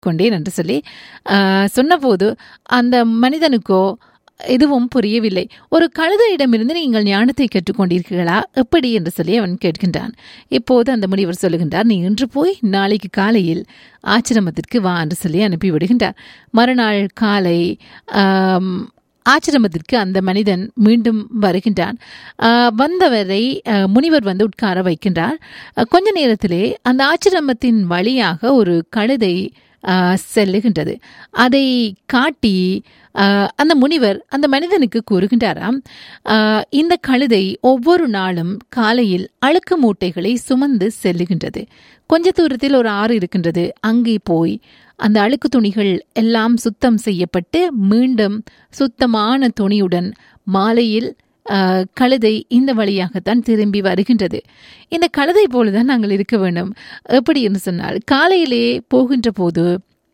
கொண்டேன் என்று சொல்லி சொன்னபோது அந்த மனிதனுக்கோ எதுவும் புரியவில்லை. ஒரு கழுதையிடமிருந்து நீங்கள் ஞானத்தை கற்றுக்கொண்டீர்களா எப்படி என்று சொல்லி அவன் கேட்கின்றான். இப்போது அந்த முனிவர் சொல்லுகின்றார், நீ இன்று போய் நாளைக்கு காலையில் ஆச்சிரமத்திற்கு வா என்று சொல்லி அனுப்பிவிடுகின்றார். மறுநாள் காலை ஆச்சிரமத்திற்கு அந்த மனிதன் மீண்டும் வருகின்றான். வந்தவரை முனிவர் வந்து உட்கார வைக்கின்றார். கொஞ்ச நேரத்திலே அந்த ஆச்சிரமத்தின் வழியாக ஒரு கழுதை செல்லுகின்றது. அதை காட்டி அந்த முனிவர் அந்த மனிதனுக்கு கூறுகின்றாராம், இந்த கழுதை ஒவ்வொரு நாளும் காலையில் அழுக்கு மூட்டைகளை சுமந்து செல்லுகின்றது. கொஞ்ச தூரத்தில் ஒரு ஆறு இருக்கின்றது. அங்கே போய் அந்த அழுக்கு துணிகள் எல்லாம் சுத்தம் செய்யப்பட்டு மீண்டும் சுத்தமான துணியுடன் மாலையில் கழுதை இந்த வழியாகத்தான் திரும்பி வருகின்றது. இந்த கழுதை போலதான் நாங்கள் இருக்க வேண்டும். எப்படி என்று சொன்னால், காலையிலே போகின்ற போது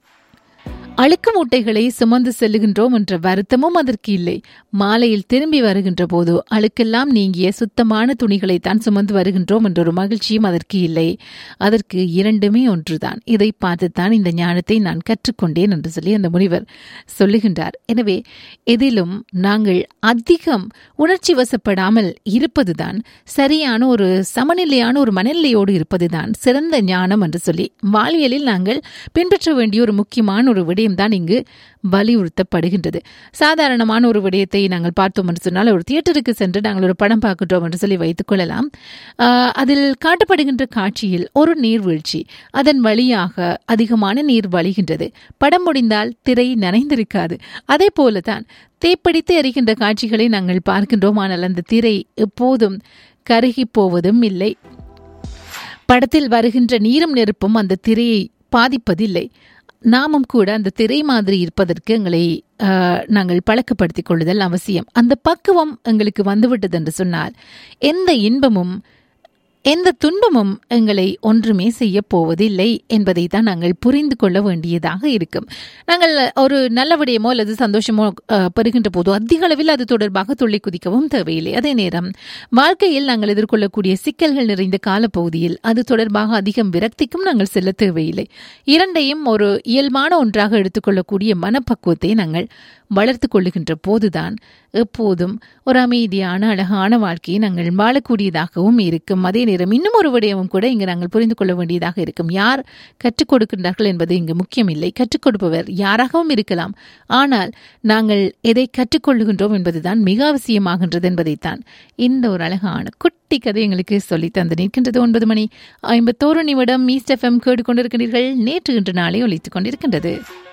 அழுக்கு மூட்டைகளை சுமந்து செல்லுகின்றோம் என்ற வருத்தமும் அதற்கு இல்லை. மாலையில் திரும்பி வருகின்ற போது அழுக்கெல்லாம் நீங்கிய சுத்தமான துணிகளை தான் சுமந்து வருகின்றோம் என்ற ஒரு மகிழ்ச்சியும் அதற்கு இல்லை. அதற்கு இரண்டுமே ஒன்றுதான். இதை பார்த்துத்தான் இந்த ஞானத்தை நான் கற்றுக்கொண்டேன் என்று சொல்லி அந்த முனிவர் சொல்லுகின்றார். எனவே எதிலும் நாங்கள் அதிகம் உணர்ச்சி வசப்படாமல் இருப்பதுதான் சரியான ஒரு சமநிலையான ஒரு மனநிலையோடு இருப்பதுதான் சிறந்த ஞானம் என்று சொல்லி வாழ்வியலில் நாங்கள் பின்பற்ற வேண்டிய ஒரு முக்கியமான ஒரு விடயம் தான் இங்கு வலியுறுத்தப்படுகின்றது. சாதாரணமான ஒரு விடயத்தை நாங்கள் பார்த்தோம் என்று சொன்னால், ஒரு தியேட்டருக்கு சென்று நாங்கள் ஒரு படம் பார்க்கின்றோம் என்று சொல்லி வைத்துக் கொள்ளலாம். அதில் காட்டப்படுகின்ற காட்சியில் ஒரு நீர்வீழ்ச்சி, அதன் வழியாக அதிகமான நீர் வழிகின்றது. படம் முடிந்தால் திரை நனைந்திருக்காது. அதே போலதான் தீப்பிடித்து எரிகின்ற காட்சிகளை நாங்கள் பார்க்கின்றோம். ஆனால் அந்த திரை எப்போதும் கருகி போவதும் இல்லை. படத்தில் வருகின்ற நீரும் நெருப்பும் அந்த திரையை பாதிப்பதில்லை. நாமும் கூட அந்த திரை மாதிரி இருப்பதற்கு எங்களை நாங்கள் பழக்கப்படுத்திக் கொள்ளுதல் அவசியம். அந்த பக்குவம் எங்களுக்கு வந்துவிட்டது என்று சொன்னால் எந்த இன்பமும் எந்த துன்பமும் எங்களை ஒன்றுமே செய்ய போவதில்லை என்பதை தான் நாங்கள் புரிந்து கொள்ள வேண்டியதாக இருக்கும். நாங்கள் ஒரு நல்ல விடயமோ அல்லது சந்தோஷமோ பெறுகின்ற போதோ அதிக அளவில் அது தொடர்பாக துள்ளி குதிக்கவும் தேவையில்லை. அதே நேரம் வாழ்க்கையில் நாங்கள் எதிர்கொள்ளக்கூடிய சிக்கல்கள் நிறைந்த காலப்பகுதியில் அது தொடர்பாக அதிகம் விரக்திக்கும் நாங்கள் செல்ல தேவையில்லை. இரண்டையும் ஒரு இயல்பான ஒன்றாக எடுத்துக்கொள்ளக்கூடிய மனப்பக்குவத்தை நாங்கள் வளர்த்து கொள்ளுகின்ற போதுதான் எப்போதும் ஒரு அமைதியான அழகான வாழ்க்கையை நாங்கள் வாழக்கூடியதாகவும் இருக்கும். அதே நேரம் இன்னும் ஒரு விடயமும் கூட இங்கு நாங்கள் புரிந்து கொள்ள வேண்டியதாக இருக்கும். யார் கற்றுக் கொடுக்கின்றார்கள் என்பது இங்கு முக்கியம் இல்லை. கற்றுக் கொடுப்பவர் யாராகவும் இருக்கலாம். ஆனால் நாங்கள் எதை கற்றுக்கொள்ளுகின்றோம் என்பதுதான் மிக அவசியமாகின்றது என்பதைத்தான் இந்த ஒரு அழகான குட்டி கதை எங்களுக்கு சொல்லி தந்து நிற்கின்றது. 9:51 ஈஸ்ட் FM கேட்டுக்கொண்டிருக்கின்றீர்கள். நேற்று இன்று நாளை ஒலித்துக் கொண்டிருக்கின்றது.